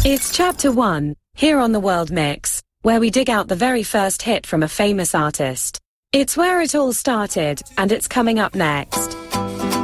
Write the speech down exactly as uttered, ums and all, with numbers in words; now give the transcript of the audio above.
It's chapter one, here on the World Mix, where we dig out the very first hit from a famous artist. It's where it all started, and it's coming up next.